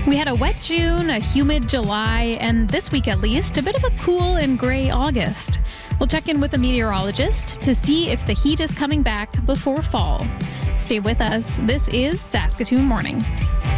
We had a wet June, a humid July, and this week at least, a bit of a cool and gray August. We'll check in with a meteorologist to see if the heat is coming back before fall. Stay with us. This is Saskatoon Morning.